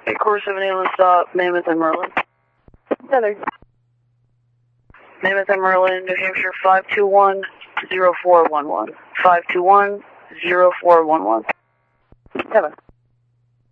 Course 78, let's stop Mammoth and Merlin. Southern. Mammoth and Merlin, New Hampshire 521-0411. 521-0411. 7.